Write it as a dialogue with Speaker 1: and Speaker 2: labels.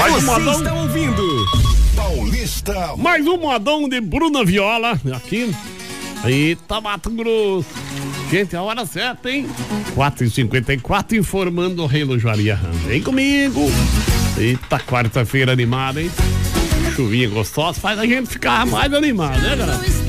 Speaker 1: Mais um modão.
Speaker 2: Você está ouvindo Paulista.
Speaker 1: Mais um modão de Bruna Viola aqui. Eita, Mato Grosso. Gente, a hora certa, hein? 4h54, informando o Relojaria Ram. Vem comigo. Eita, quarta-feira animada, hein? Chuvinha gostosa faz a gente ficar mais animado, né, galera?